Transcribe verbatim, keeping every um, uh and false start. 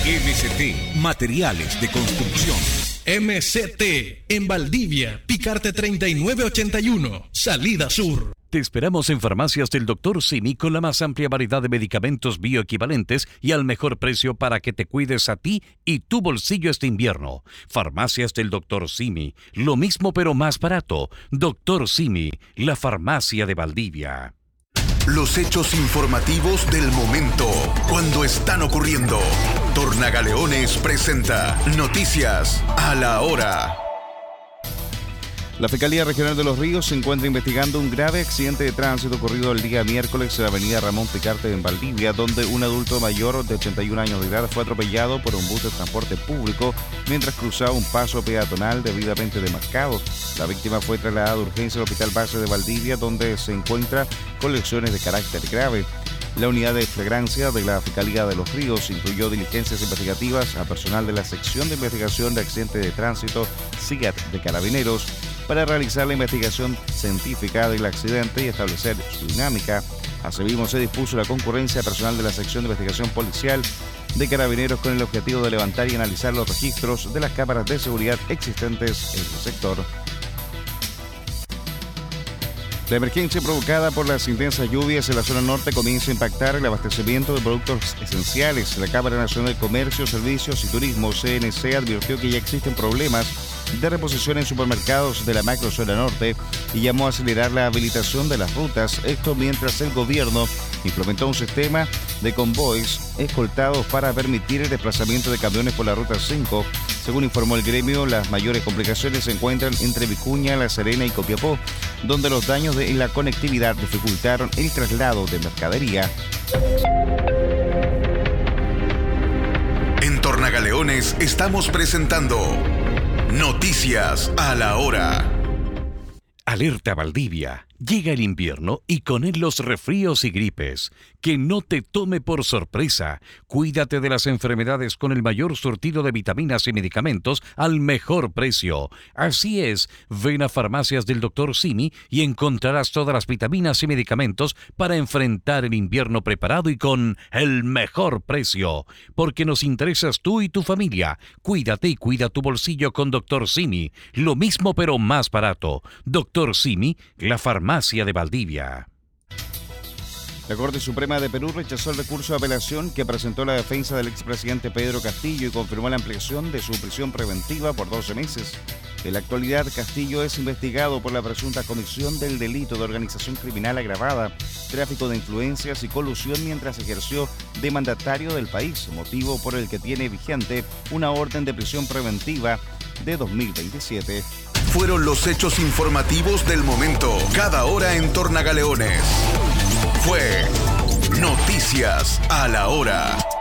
M C T, materiales de construcción. M C T, en Valdivia, Picarte treinta y nueve ochenta y uno, Salida Sur. Te esperamos en Farmacias del doctor Simi con la más amplia variedad de medicamentos bioequivalentes y al mejor precio para que te cuides a ti y tu bolsillo este invierno. Farmacias del doctor Simi, lo mismo pero más barato. doctor Simi, la farmacia de Valdivia. Los hechos informativos del momento, cuando están ocurriendo. Tornagaleones presenta Noticias a la Hora. La Fiscalía Regional de Los Ríos se encuentra investigando un grave accidente de tránsito ocurrido el día miércoles en la avenida Ramón Picarte en Valdivia, donde un adulto mayor de ochenta y un años de edad fue atropellado por un bus de transporte público mientras cruzaba un paso peatonal debidamente demarcado. La víctima fue trasladada de urgencia al Hospital Base de Valdivia, donde se encuentra con lesiones de carácter grave. La unidad de flagrancia de la Fiscalía de Los Ríos incluyó diligencias investigativas a personal de la Sección de Investigación de Accidentes de Tránsito, SIGAT de Carabineros, para realizar la investigación científica del accidente y establecer su dinámica. Asimismo, se dispuso la concurrencia personal de la Sección de Investigación Policial de Carabineros con el objetivo de levantar y analizar los registros de las cámaras de seguridad existentes en el sector. La emergencia provocada por las intensas lluvias en la zona norte comienza a impactar el abastecimiento de productos esenciales. La Cámara Nacional de Comercio, Servicios y Turismo, C N C, advirtió que ya existen problemas de reposición en supermercados de la macrozona norte y llamó a acelerar la habilitación de las rutas. Esto mientras el gobierno implementó un sistema de convoys escoltados para permitir el desplazamiento de camiones por la ruta cinco. Según informó el gremio, las mayores complicaciones se encuentran entre Vicuña, La Serena y Copiapó, donde los daños de la conectividad dificultaron el traslado de mercadería. En Tornagaleones estamos presentando Noticias a la Hora. Alerta Valdivia. Llega el invierno y con él los resfríos y gripes. Que no te tome por sorpresa. Cuídate de las enfermedades con el mayor surtido de vitaminas y medicamentos al mejor precio. Así es, ven a Farmacias del doctor Simi y encontrarás todas las vitaminas y medicamentos para enfrentar el invierno preparado y con el mejor precio. Porque nos interesas tú y tu familia. Cuídate y cuida tu bolsillo con doctor Simi. Lo mismo pero más barato. doctor Simi, la farmacia de Valdivia. La Corte Suprema de Perú rechazó el recurso de apelación que presentó la defensa del expresidente Pedro Castillo y confirmó la ampliación de su prisión preventiva por doce meses. En la actualidad, Castillo es investigado por la presunta comisión del delito de organización criminal agravada, tráfico de influencias y colusión mientras ejerció de mandatario del país, motivo por el que tiene vigente una orden de prisión preventiva de dos mil veintisiete. Fueron los hechos informativos del momento, cada hora en Tornagaleones. Fue Noticias a la Hora.